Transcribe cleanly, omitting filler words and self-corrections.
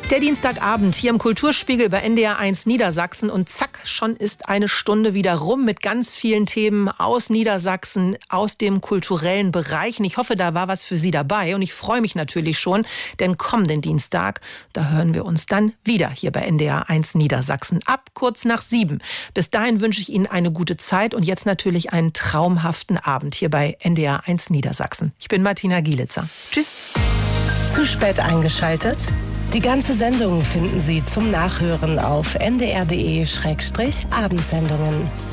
Der Dienstagabend hier im Kulturspiegel bei NDR1 Niedersachsen und zack, schon ist eine Stunde wieder rum mit ganz vielen Themen aus Niedersachsen, aus dem kulturellen Bereich. Und ich hoffe, da war was für Sie dabei und ich freue mich natürlich schon, denn kommenden Dienstag, da hören wir uns dann wieder hier bei NDR1 Niedersachsen ab kurz nach 7. Bis dahin wünsche ich Ihnen eine gute Zeit und jetzt natürlich einen traumhaften Abend hier bei NDR1 Niedersachsen. Ich bin Martina Gielitzer. Tschüss. Zu spät eingeschaltet? Die ganze Sendung finden Sie zum Nachhören auf ndr.de/Abendsendungen.